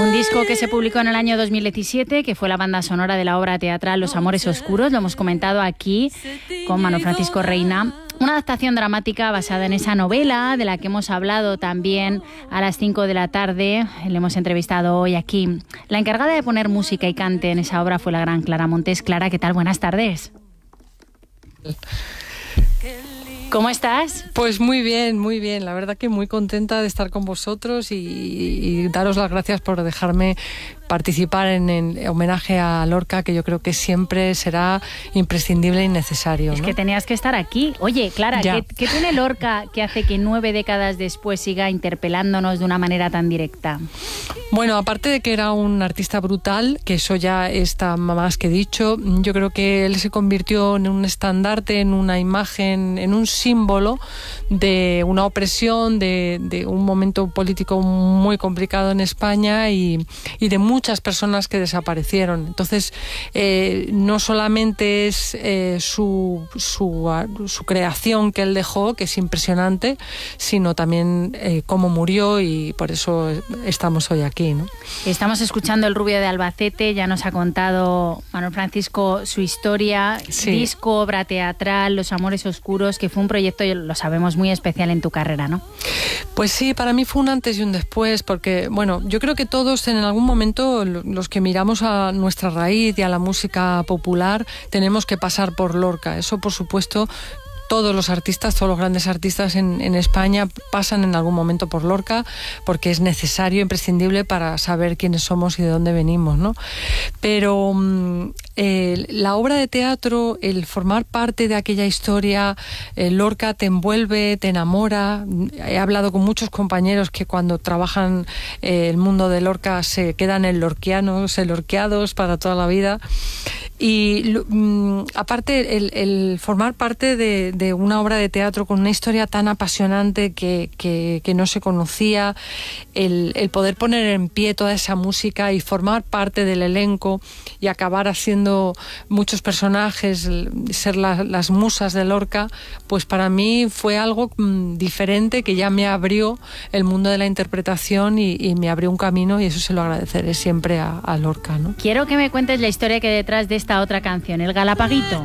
Un disco que se publicó en el año 2017, que fue la banda sonora de la obra teatral Los Amores Oscuros. Lo hemos comentado aquí con Manuel Francisco Reina. Una adaptación dramática basada en esa novela de la que hemos hablado también a las 5 de la tarde. Le hemos entrevistado hoy aquí. La encargada de poner música y cante en esa obra fue la gran Clara Montes. Clara, ¿qué tal? Buenas tardes. ¿Cómo estás? Pues muy bien, muy bien. La verdad que muy contenta de estar con vosotros y daros las gracias por dejarme participar en el homenaje a Lorca, que yo creo que siempre será imprescindible y necesario, ¿no? Es que tenías que estar aquí. Oye, Clara, ¿qué tiene Lorca que hace que 9 décadas después siga interpelándonos de una manera tan directa? Bueno, aparte de que era un artista brutal, que eso ya está más que dicho, yo creo que él se convirtió en un estandarte, en una imagen, en un símbolo de una opresión, de un momento político muy complicado en España y de muchas personas que desaparecieron. Entonces, no solamente es su creación que él dejó, que es impresionante, sino también cómo murió, y por eso estamos hoy aquí, ¿no? Estamos escuchando El Rubio de Albacete. Ya nos ha contado Manuel Francisco su historia, sí. Disco, obra teatral, Los Amores Oscuros, que fue un proyecto, lo sabemos, muy especial en tu carrera, ¿no? Pues sí, para mí fue un antes y un después, porque, bueno, yo creo que todos en algún momento, los que miramos a nuestra raíz y a la música popular, tenemos que pasar por Lorca. Eso, por supuesto, todos los artistas, todos los grandes artistas en España pasan en algún momento por Lorca, porque es necesario, imprescindible para saber quiénes somos y de dónde venimos, ¿no? Pero la obra de teatro, el formar parte de aquella historia, Lorca te envuelve, te enamora. He hablado con muchos compañeros que cuando trabajan el mundo de Lorca se quedan elorqueados para toda la vida. Y aparte, el formar parte de una obra de teatro con una historia tan apasionante que no se conocía, el poder poner en pie toda esa música y formar parte del elenco y acabar haciendo muchos personajes, ser las musas de Lorca, pues para mí fue algo diferente, que ya me abrió el mundo de la interpretación y me abrió un camino, y eso se lo agradeceré siempre a Lorca, ¿no? Quiero que me cuentes la historia que hay detrás de esta otra canción, El Galapaguito.